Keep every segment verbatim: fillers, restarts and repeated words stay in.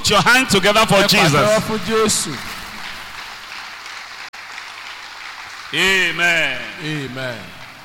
Put your hand together for Jesus. Amen. Amen.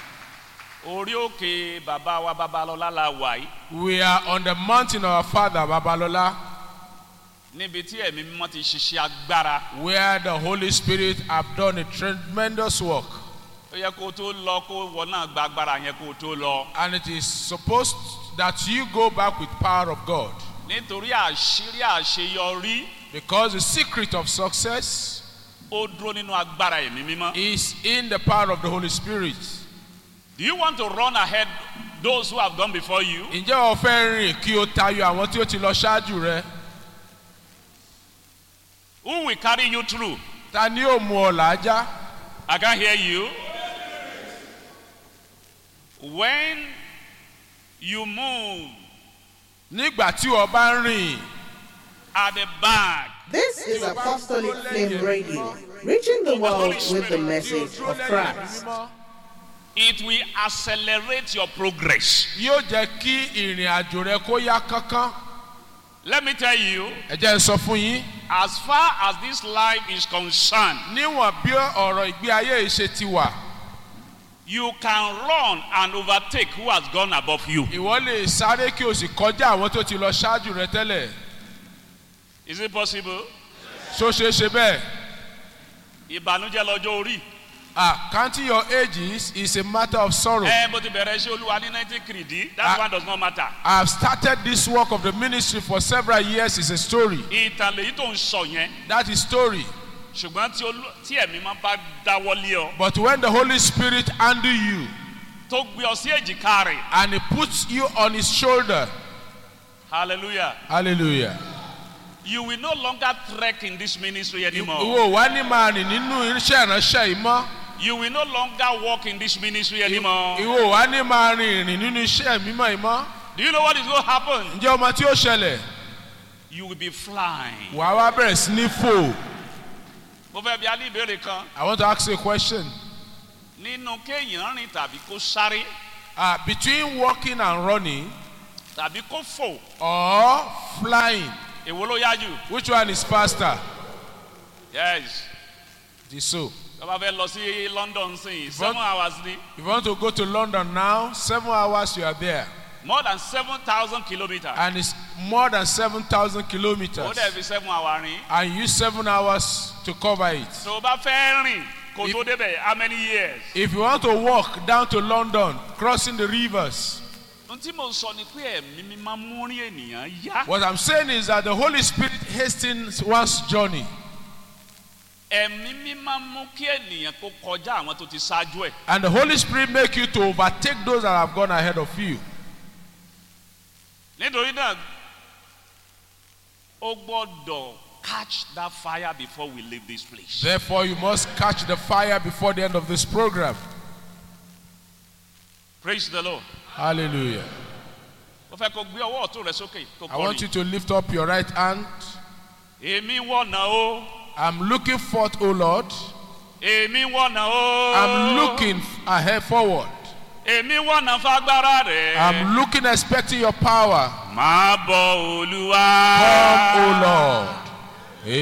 Orioke Baba wa Babalola la wai. We are on the mountain of our father Babalola, Nibiti emi mímọ́ ti ṣiṣẹ́ agbára. where the Holy Spirit have done a tremendous work. Ó yẹ kó tó lọ kó wọ náà gba agbára yẹn kó tó lọ. And it is supposed that you go back with power of God. Nítorí àṣírí àṣeyọrí. Because the secret of success Ó dúró nínú agbára ẹ̀mí mímọ́. is in the power of the Holy Spirit. Do you want to run ahead those who have gone before you? Ǹjẹ́ o fẹ́ rìn kí o tayọ àwọn tí ó ti lọ ṣáájú rẹ? Who will carry you through? Ta ni ó mú ọ làájá? I can't hear you. When you move Nígbà tí o bá ń rìn. at the back, This is Apostolic Flame Radio, reaching the world with the message of Christ. it will accelerate your progress. Yóò jẹ́ kí ìrìn àjò rẹ kó yá kánkán. Let me tell you, Ẹ jẹ́ n sọ fún yín. as far as this life is concerned, Níwọ̀n bí ọ̀rọ̀ ìgbé ayé yìí ṣe ti wà, you can run and overtake who has gone above you. ìwọ lè sáré kí o sì kọjá àwọn tó ti lọ ṣáájú rẹ tẹ́lẹ̀. Is it possible? Ṣó ṣe é ṣe bẹ́ẹ̀? Ìbànújẹ́ lọ́jọ́ orí. Ah, counting your ages is a matter of sorrow. Ẹ bó ti bẹ̀rẹ̀ ṣé Olúwa ní nineteen kìrìdí, that Ah. one does not matter. I have started this work of the ministry for several years. It's a story. Ìtàn lèyí tó ń sọ yẹn. That is story. Ṣùgbọ́n tí Olú- tí ẹ̀mí máa bá dáwọ́lé ọ, But when the Holy Spirit handle you tó gbé ọ sí èjìká rẹ̀. and He puts you on His shoulder, Hallelujah. hallelujah. You will no longer trek in this ministry anymore. Ìwọ wá ní máa rìn nínú iṣẹ́ ìránṣẹ́ yìí mọ́. You will no longer walk in this ministry anymore. Ìwọ wá ní máa rìn rìn nínú iṣẹ́ mímọ́ yìí mọ́. Do you know what is going to happen? Ǹjẹ́ ọmọ tí ó ṣẹlẹ̀? You will be flying. Wàá wá bẹ̀rẹ̀ sí ní fò. Mo fẹ́ bi alẹ́ ìbéèrè kan. I want to ask you a question. Nínú kéèyàn rìn tàbí kó sáré Uh, between walking and running tàbí kó fò, or flying, èwo ló yá jù? which one is faster? Yes. It is so. Tó bá fẹ́ lọ sí London sí seven hours ni. If you want to go to London now, seven hours you are there. More than seven thousand kilometers. And it's more than seven thousand Ó kilometers. dẹ̀ fi seven hours rìn. And you use seven hours to cover it. Tó bá fẹ́ rìn kó tó débẹ̀, how many years? If you want to walk down to London, crossing the rivers, Ohun tí mo sọ ni pé ẹ̀mí mímọ́ mú rí ènìyàn yá. what I'm saying is that the Holy Spirit hastens one's journey. Ẹ̀mí mímọ́ mú kí ènìyàn kó kọjá àwọn tó ti ṣáájú ẹ̀. And the Holy Spirit make you to overtake those that have gone ahead of you. Nítorí náà, ó gbọ́dọ̀ catch that fire before we leave this place. Therefore, you must catch the fire before the end of this program. Praise the Lord. Hallelujah. Mo fẹ́ kó gbé ọwọ́ ọ̀tún rẹ sókè kó I want you kọrin. to lift up your right hand. Èmi wọ̀nà o. I'm looking forth, O Lord. Èmi wọ̀nà o. I'm looking ahead forward. Èmi wọ̀nà fagbára rẹ̀. I'm looking, expecting your power. Máa bọ̀ Olúwa. Come, O Lord.